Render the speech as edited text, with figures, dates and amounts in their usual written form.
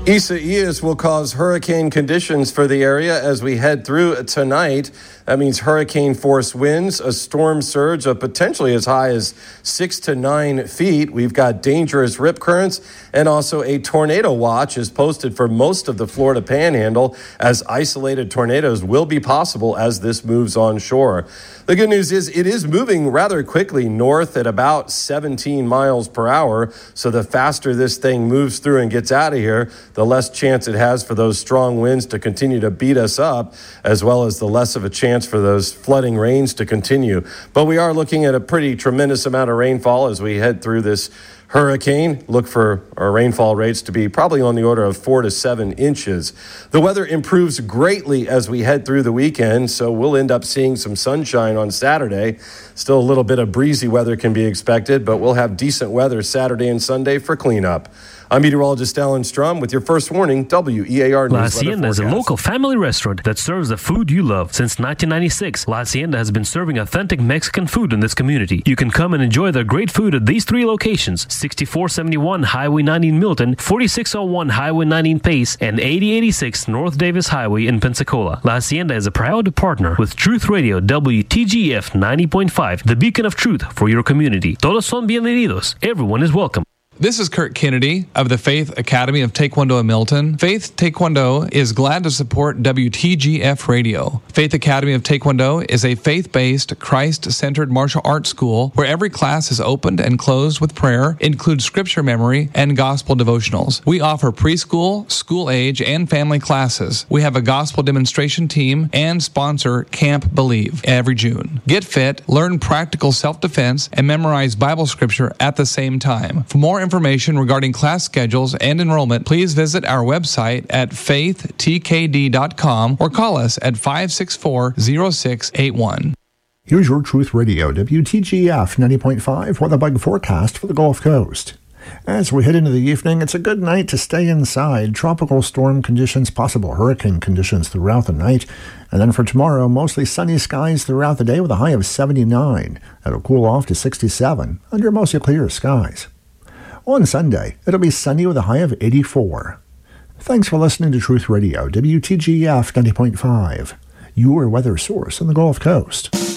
Isaias will cause hurricane conditions for the area as we head through tonight. That means hurricane force winds, a storm surge of potentially as high as 6 to 9 feet. We've got dangerous rip currents, and also a tornado watch is posted for most of the Florida Panhandle, as isolated tornadoes will be possible as this moves on shore. The good news is it is moving rather quickly north at about 17 miles per hour. So the faster this thing moves through and gets out of here, the less chance it has for those strong winds to continue to beat us up, as well as the less of a chance for those flooding rains to continue. But we are looking at a pretty tremendous amount of rainfall as we head through this hurricane. Look for our rainfall rates to be probably on the order of 4 to 7 inches. The weather improves greatly as we head through the weekend, so we'll end up seeing some sunshine on Saturday. Still a little bit of breezy weather can be expected, but we'll have decent weather Saturday and Sunday for cleanup. I'm meteorologist Alan Strum with your first warning, WEAR News. La Hacienda is a local family restaurant that serves the food you love. Since 1996, La Hacienda has been serving authentic Mexican food in this community. You can come and enjoy their great food at these 3 locations: 6471 Highway 90 in Milton, 4601 Highway 90 in Pace, and 8086 North Davis Highway in Pensacola. La Hacienda is a proud partner with Truth Radio WTGF 90.5, the beacon of truth for your community. Todos son bienvenidos. Everyone is welcome. This is Kurt Kennedy of the Faith Academy of Taekwondo in Milton. Faith Taekwondo is glad to support WTGF Radio. Faith Academy of Taekwondo is a faith-based, Christ-centered martial arts school where every class is opened and closed with prayer, includes scripture memory, and gospel devotionals. We offer preschool, school age, and family classes. We have a gospel demonstration team and sponsor Camp Believe every June. Get fit, learn practical self-defense, and memorize Bible scripture at the same time. For more information regarding class schedules and enrollment, please visit our website at faithtkd.com or call us at 564-0681. Here's your Truth Radio, WTGF 90.5, weather bug forecast for the Gulf Coast. As we head into the evening, it's a good night to stay inside. Tropical storm conditions, possible hurricane conditions throughout the night. And then for tomorrow, mostly sunny skies throughout the day with a high of 79. It'll cool off to 67 under mostly clear skies. On Sunday, it'll be sunny with a high of 84. Thanks for listening to Truth Radio, WTGF 90.5, your weather source on the Gulf Coast.